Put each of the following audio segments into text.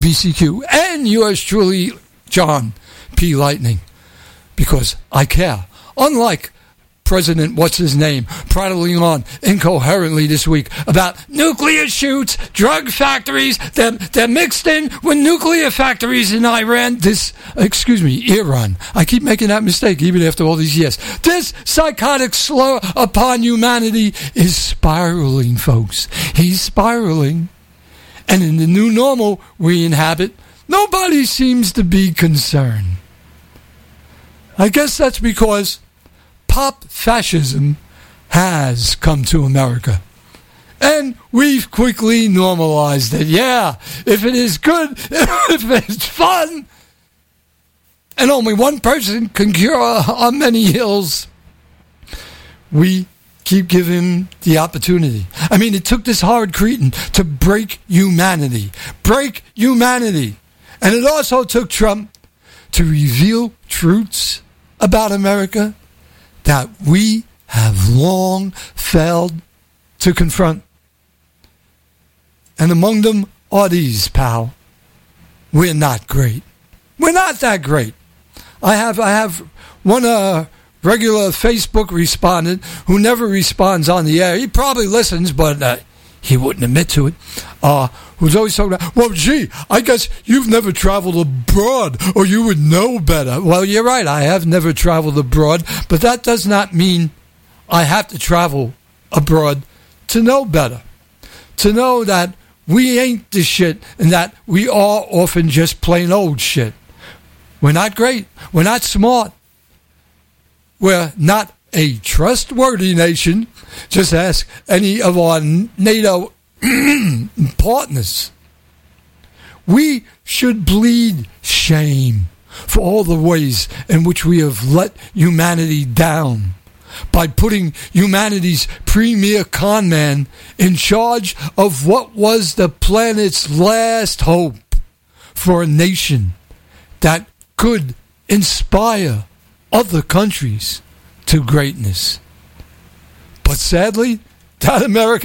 PCQ, and yours truly, John P. Lightning, because I care. Unlike President what's-his-name prattling on incoherently this week about nuclear shoots, drug factories, they're mixed in with nuclear factories in Iran. Iran. I keep making that mistake even after all these years. This psychotic slur upon humanity is spiraling, folks. He's spiraling. And in the new normal we inhabit, nobody seems to be concerned. I guess that's because pop fascism has come to America. And we've quickly normalized it. Yeah, if it is good, if it's fun, and only one person can cure on many ills, we keep giving the opportunity. I mean, it took this hard cretin to break humanity. Break humanity. And it also took Trump to reveal truths about America that we have long failed to confront. And among them are these, pal. We're not great. We're not that great. I have one regular Facebook respondent who never responds on the air. He probably listens, but he wouldn't admit to it. Who's always talking about, well, gee, I guess you've never traveled abroad, or you would know better. Well, you're right, I have never traveled abroad, but that does not mean I have to travel abroad to know better. To know that we ain't the shit, and that we are often just plain old shit. We're not great. We're not smart. We're not a trustworthy nation. Just ask any of our NATO partners. We should bleed shame for all the ways in which we have let humanity down by putting humanity's premier con man in charge of what was the planet's last hope for a nation that could inspire other countries to greatness. But sadly, that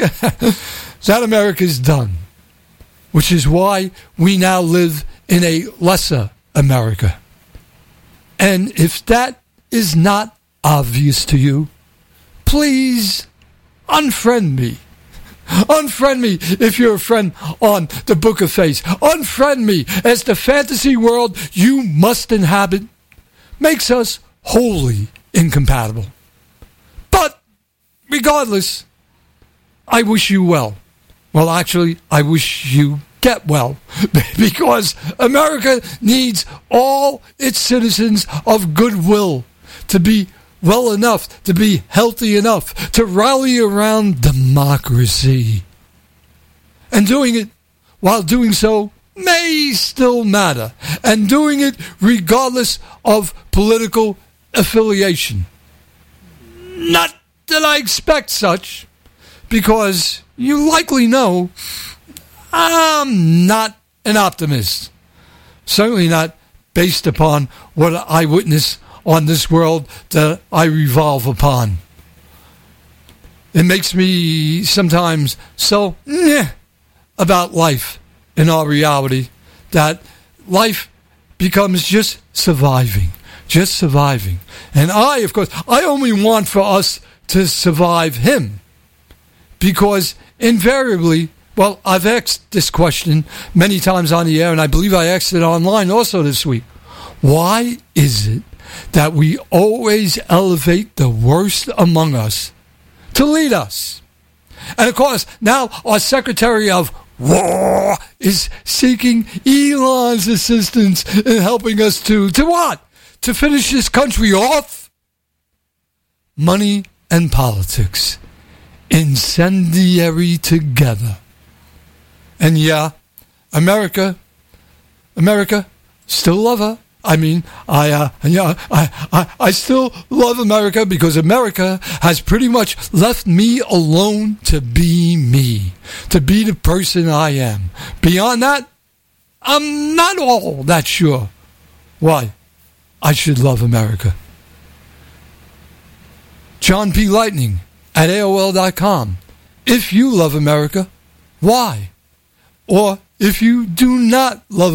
America's done, which is why we now live in a lesser America. And if that is not obvious to you, please unfriend me. Unfriend me if you're a friend on the Book of Face. Unfriend me, as the fantasy world you must inhabit makes us wholly incompatible. But regardless, I wish you well. Well, actually, I wish you get well, because America needs all its citizens of goodwill to be well enough, to be healthy enough, to rally around democracy. And doing it while doing so may still matter, and doing it regardless of political affiliation. Not that I expect such, because you likely know I'm not an optimist. Certainly not based upon what I witness on this world that I revolve upon. It makes me sometimes so about life in our reality that life becomes just surviving. Just surviving. And I, of course, I only want for us to survive him. Because invariably, well, I've asked this question many times on the air, and I believe I asked it online also this week. Why is it that we always elevate the worst among us to lead us? And of course, now our Secretary of War is seeking Elon's assistance in helping us to what? To finish this country off? Money and politics. Incendiary together. And yeah, America, still love her. I mean, I still love America, because America has pretty much left me alone to be me, to be the person I am. Beyond that, I'm not all that sure why I should love America. John P. Lightning at AOL.com. If you love America, why? Or if you do not love